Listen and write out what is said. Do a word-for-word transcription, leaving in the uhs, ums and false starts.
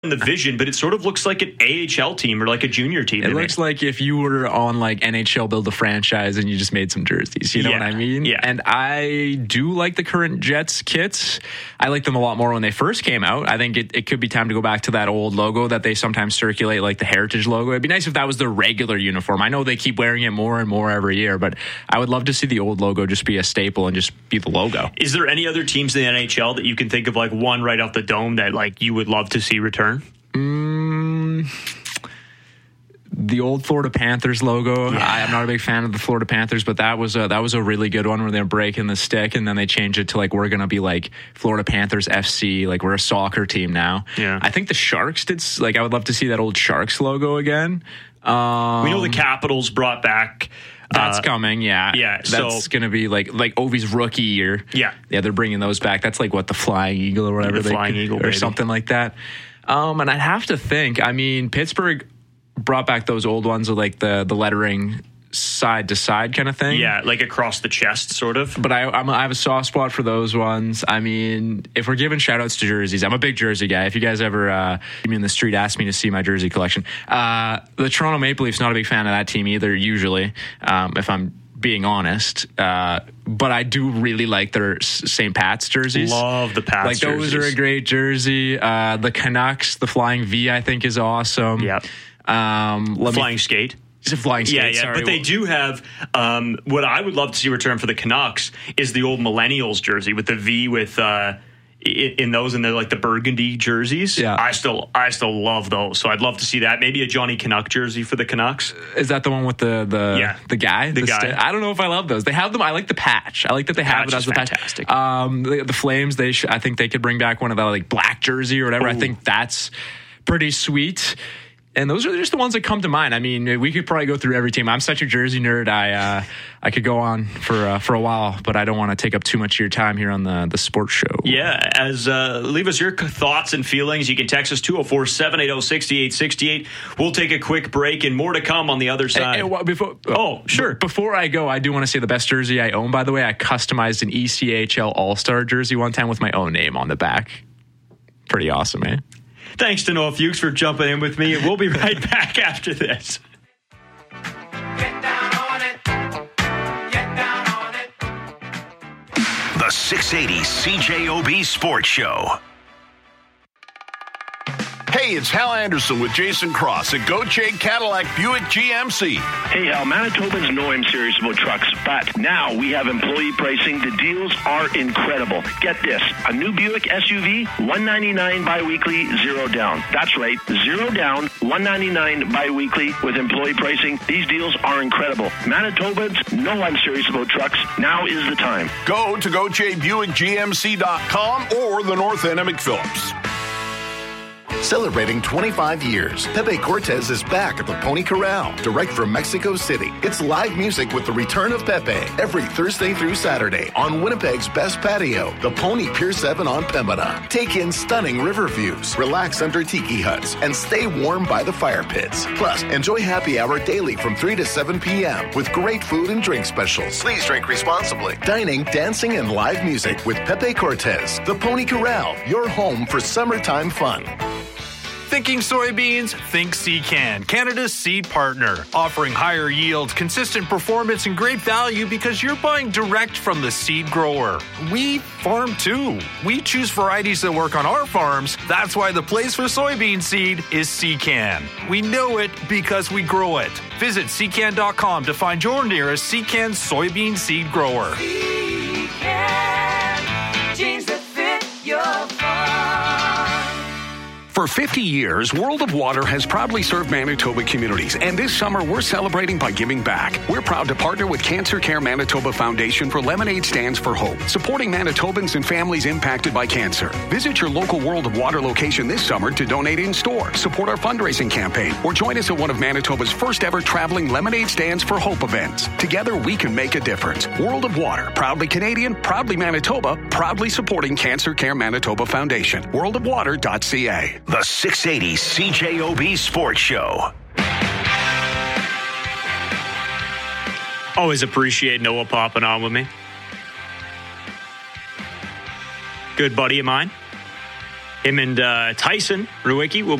in the vision, but it sort of looks like an A H L team or like a junior team. It looks me. like if you were on like N H L Build a Franchise and you just made some jerseys. You know yeah. what I mean? Yeah. And I do like the current Jets kits. I like them a lot more when they first came out. I think it, it could be time to go back to that old logo that they sometimes circulate, like the Heritage logo. It'd be nice if that was the regular uniform. I know they keep wearing it more and more every year, but I would love to see the old logo just be a staple and just be the logo. Is there any other teams in the N H L that you can think of, like one right off the dome that like you would love to see return? Mm, the old Florida Panthers logo. Yeah. I, I'm not a big fan of the Florida Panthers, but that was a, that was a really good one where they're breaking the stick, and then they changed it to like we're gonna be like Florida Panthers F C, like we're a soccer team now. Yeah, I think the Sharks did. Like I would love to see that old Sharks logo again. Um, we know the Capitals brought back. That's uh, coming, yeah. Yeah, that's so, going to be like like Ovi's rookie year. Yeah, yeah, they're bringing those back. That's like what the Flying Eagle or whatever, the they, Flying Eagle, or baby. something like that. Um, and I'd have to think. I mean, Pittsburgh brought back those old ones with like the the lettering side to side kind of thing. Yeah, like across the chest, sort of. But I I'm, I have a soft spot for those ones. I mean, if we're giving shout outs to jerseys, I'm a big jersey guy. If you guys ever uh, meet me in the street, ask me to see my jersey collection. Uh, the Toronto Maple Leafs, not a big fan of that team either, usually, um, if I'm being honest. Uh, but I do really like their Saint Pat's jerseys. Love the Pats Like those jerseys. are a great jersey. Uh, the Canucks, the Flying V, I think is awesome. Yep. Um, let Flying me, skate. It's a flying skate. Yeah, yeah, sorry. but they do have um, what I would love to see return for the Canucks is the old Millennials jersey with the V with uh, in, in those, and they're like the burgundy jerseys. Yeah, I still I still love those, so I'd love to see that. Maybe a Johnny Canuck jersey for the Canucks. Is that the one with the the yeah. the guy? The, the guy. St- I don't know if I love those. They have them. I like the patch. I like that they have patch it as the fantastic. patch. Um, the, the Flames. They sh- I think they could bring back one of the like black jersey or whatever. Ooh. I think that's pretty sweet. And those are just the ones that come to mind. I mean, we could probably go through every team. I'm such a jersey nerd. I uh, I could go on for uh, for a while, but I don't want to take up too much of your time here on the the sports show. Yeah, as uh, leave us your thoughts and feelings. You can text us two oh four, seven eight oh, six eight six eight. We'll take a quick break and more to come on the other side. Hey, hey, before, oh, sure. B- before I go, I do want to say the best jersey I own, by the way. I customized an E C H L All-Star jersey one time with my own name on the back. Pretty awesome, eh? Thanks to Noah Fuchs for jumping in with me. We'll be right back after this. Get down on it. Get down on it. The six eighty C J O B Sports Show. Hey, it's Hal Anderson with Jason Cross at Gauthier Cadillac Buick G M C. Hey, Hal, Manitobans know I'm serious about trucks, but now we have employee pricing. The deals are incredible. Get this, a new Buick S U V, one ninety-nine biweekly, zero down. That's right, zero down, one ninety-nine biweekly with employee pricing. These deals are incredible. Manitobans know I'm serious about trucks. Now is the time. Go to Gauthier Buick G M C dot com or the North End of McPhillips. Celebrating twenty-five years, Pepe Cortez is back at the Pony Corral, direct from Mexico City. It's live music with the return of Pepe every Thursday through Saturday on Winnipeg's best patio, the Pony Pier seven on Pembina. Take in stunning river views, relax under tiki huts, and stay warm by the fire pits. Plus, enjoy happy hour daily from three to seven p.m. with great food and drink specials. Please drink responsibly. Dining, dancing, and live music with Pepe Cortez. The Pony Corral, your home for summertime fun. Thinking soybeans? Think Secan, Canada's seed partner. Offering higher yields, consistent performance, and great value because you're buying direct from the seed grower. We farm too. We choose varieties that work on our farms. That's why the place for soybean seed is Secan. We know it because we grow it. Visit secan dot com to find your nearest Secan soybean seed grower. Secan, jeans that fit your farm. For fifty years, World of Water has proudly served Manitoba communities, and this summer we're celebrating by giving back. We're proud to partner with Cancer Care Manitoba Foundation for Lemonade Stands for Hope, supporting Manitobans and families impacted by cancer. Visit your local World of Water location this summer to donate in store, support our fundraising campaign, or join us at one of Manitoba's first ever traveling Lemonade Stands for Hope events. Together we can make a difference. World of Water, proudly Canadian, proudly Manitoba, proudly supporting Cancer Care Manitoba Foundation. world of water dot c a. The six eighty C J O B Sports Show. Always appreciate Noah popping on with me. Good buddy of mine. Him and uh, Tyson Ruicki will